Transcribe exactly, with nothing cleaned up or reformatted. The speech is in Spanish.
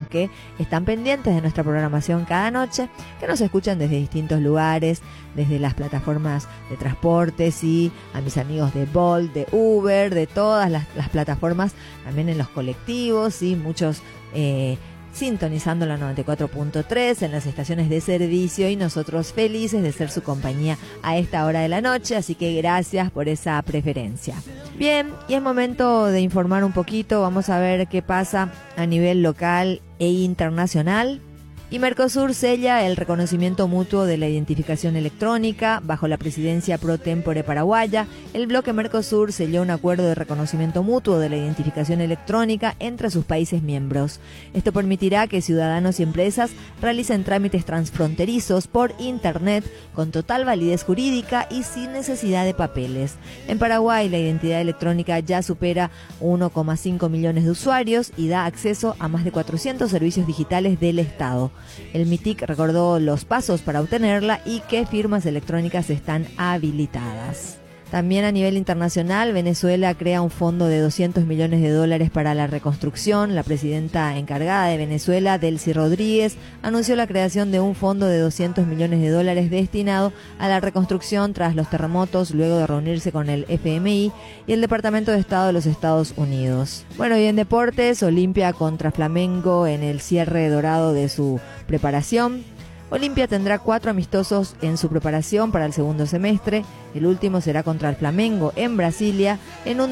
que están pendientes de nuestra programación cada noche, que nos escuchan desde distintos lugares, desde las plataformas de transporte, sí, a mis amigos de Bolt, de Uber, de todas las, las plataformas, también en los colectivos, sí, muchos eh, sintonizando la noventa y cuatro punto tres en las estaciones de servicio, y nosotros felices de ser su compañía a esta hora de la noche, así que gracias por esa preferencia. Bien, y es momento de informar un poquito, vamos a ver qué pasa a nivel local e internacional. Y Mercosur sella el reconocimiento mutuo de la identificación electrónica bajo la presidencia pro tempore paraguaya. El bloque Mercosur selló un acuerdo de reconocimiento mutuo de la identificación electrónica entre sus países miembros. Esto permitirá que ciudadanos y empresas realicen trámites transfronterizos por Internet con total validez jurídica y sin necesidad de papeles. En Paraguay, la identidad electrónica ya supera uno coma cinco millones de usuarios y da acceso a más de cuatrocientos servicios digitales del Estado. El MITIC recordó los pasos para obtenerla y qué firmas electrónicas están habilitadas. También a nivel internacional, Venezuela crea un fondo de doscientos millones de dólares para la reconstrucción. La presidenta encargada de Venezuela, Delcy Rodríguez, anunció la creación de un fondo de doscientos millones de dólares destinado a la reconstrucción tras los terremotos, luego de reunirse con el F M I y el Departamento de Estado de los Estados Unidos. Bueno, y en deportes, Olimpia contra Flamengo en el cierre dorado de su preparación. Olimpia tendrá cuatro amistosos en su preparación para el segundo semestre. El último será contra el Flamengo en Brasilia, en un